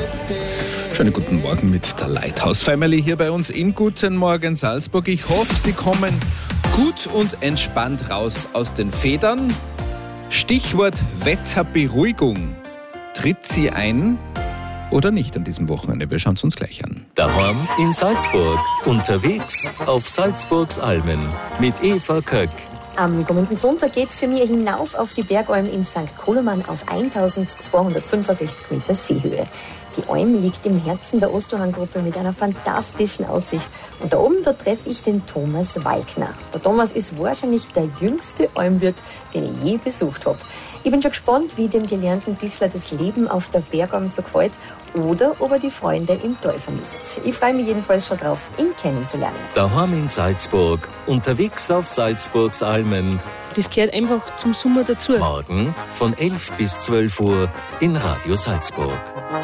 Schönen guten Morgen mit der Lighthouse Family hier bei uns in Guten Morgen Salzburg. Ich hoffe, Sie kommen gut und entspannt raus aus den Federn. Stichwort Wetterberuhigung. Tritt sie ein oder nicht an diesem Wochenende? Wir schauen es uns gleich an. Daheim in Salzburg. Unterwegs auf Salzburgs Almen mit Eva Köck. Am kommenden Sonntag geht es für mich hinauf auf die Bergalm in St. Koloman auf 1265 Meter Seehöhe. Die Alm liegt im Herzen der Osterhang-Gruppe mit einer fantastischen Aussicht. Und da oben, da treffe ich den Thomas Walkner. Der Thomas ist wahrscheinlich der jüngste Almwirt, den ich je besucht habe. Ich bin schon gespannt, wie dem gelernten Tischler das Leben auf der Bergalm so gefällt oder ob er die Freunde im Tal vermisst. Ich freue mich jedenfalls schon drauf, ihn kennenzulernen. Daheim in Salzburg. Unterwegs auf Salzburgs Almen. Das gehört einfach zum Sommer dazu. Morgen von 11 bis 12 Uhr in Radio Salzburg.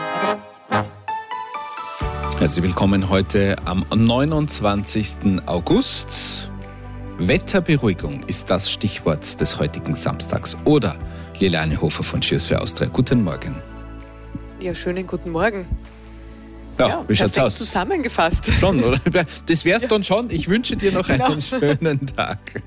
Herzlich willkommen heute am 29. August. Wetterberuhigung ist das Stichwort des heutigen Samstags. Oder Liliane Hofer von Cheers für Austria. Guten Morgen. Ja, schönen guten Morgen. Ja, wie schaut's aus? Zusammengefasst. Schon, oder? Das wär's dann schon. Ich wünsche dir noch einen schönen Tag.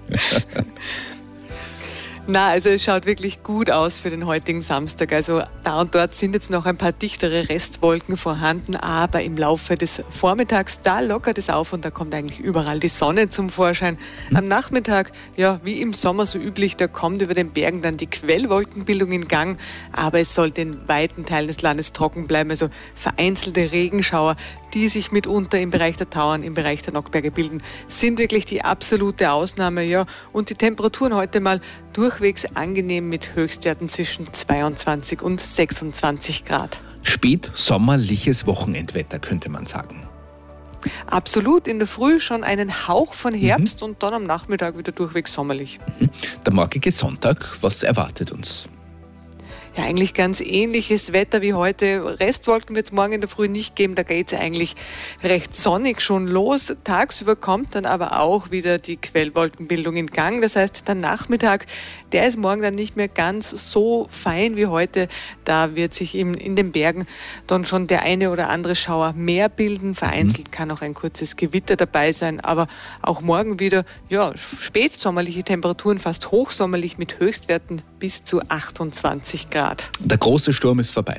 Na, also es schaut wirklich gut aus für den heutigen Samstag. Also da und dort sind jetzt noch ein paar dichtere Restwolken vorhanden, aber im Laufe des Vormittags, da lockert es auf und da kommt eigentlich überall die Sonne zum Vorschein. Am Nachmittag, ja, wie im Sommer so üblich, da kommt über den Bergen dann die Quellwolkenbildung in Gang, aber es sollte in weiten Teilen des Landes trocken bleiben, also vereinzelte Regenschauer, die sich mitunter im Bereich der Tauern, im Bereich der Nockberge bilden, sind wirklich die absolute Ausnahme. Ja. Und die Temperaturen heute mal durchwegs angenehm mit Höchstwerten zwischen 22 und 26 Grad. Spätsommerliches Wochenendwetter, könnte man sagen. Absolut, in der Früh schon einen Hauch von Herbst und dann am Nachmittag wieder durchwegs sommerlich. Der morgige Sonntag, was erwartet uns? Ja, eigentlich ganz ähnliches Wetter wie heute. Restwolken wird es morgen in der Früh nicht geben. Da geht es eigentlich recht sonnig schon los. Tagsüber kommt dann aber auch wieder die Quellwolkenbildung in Gang. Das heißt, der Nachmittag, der ist morgen dann nicht mehr ganz so fein wie heute. Da wird sich in den Bergen dann schon der eine oder andere Schauer mehr bilden. Vereinzelt kann auch ein kurzes Gewitter dabei sein. Aber auch morgen wieder, ja, spätsommerliche Temperaturen, fast hochsommerlich mit Höchstwerten bis zu 28 Grad. Der große Sturm ist vorbei.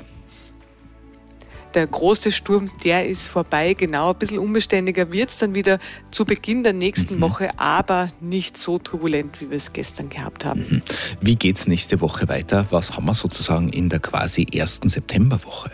Der große Sturm, der ist vorbei, genau. Ein bisschen unbeständiger wird es dann wieder zu Beginn der nächsten Woche, aber nicht so turbulent, wie wir es gestern gehabt haben. Wie geht es nächste Woche weiter? Was haben wir sozusagen in der quasi ersten Septemberwoche?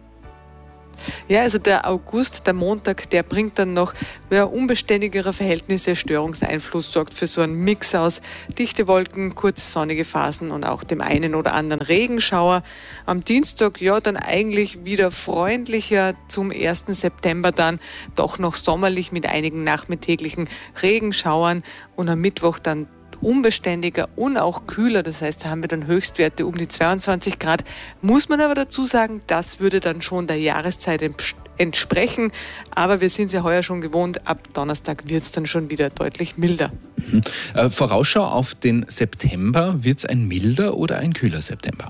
Ja, also der August, der Montag, der bringt dann noch unbeständigere Verhältnisse, Störungseinfluss, sorgt für so einen Mix aus dichte Wolken, kurze sonnige Phasen und auch dem einen oder anderen Regenschauer. Am Dienstag, ja, dann eigentlich wieder freundlicher zum 1. September dann, doch noch sommerlich mit einigen nachmittäglichen Regenschauern und am Mittwoch dann unbeständiger und auch kühler, das heißt, da haben wir dann Höchstwerte um die 22 Grad. Muss man aber dazu sagen, das würde dann schon der Jahreszeit entsprechen, aber wir sind es ja heuer schon gewohnt, ab Donnerstag wird es dann schon wieder deutlich milder. Vorausschau auf den September, wird es ein milder oder ein kühler September?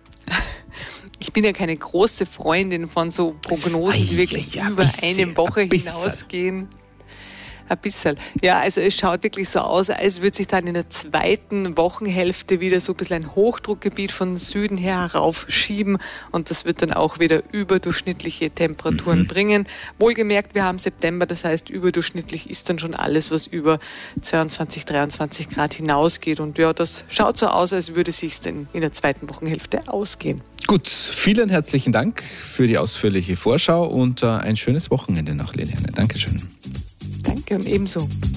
Ich bin ja keine große Freundin von so Prognosen, die wirklich über eine Woche hinausgehen. Ein bisschen. Ja, also es schaut wirklich so aus, als würde sich dann in der zweiten Wochenhälfte wieder so ein bisschen ein Hochdruckgebiet von Süden her heraufschieben und das wird dann auch wieder überdurchschnittliche Temperaturen bringen. Wohlgemerkt, wir haben September, das heißt überdurchschnittlich ist dann schon alles, was über 22, 23 Grad hinausgeht und ja, das schaut so aus, als würde es sich dann in der zweiten Wochenhälfte ausgehen. Gut, vielen herzlichen Dank für die ausführliche Vorschau und ein schönes Wochenende noch, Liliane. Dankeschön. Danke und ebenso.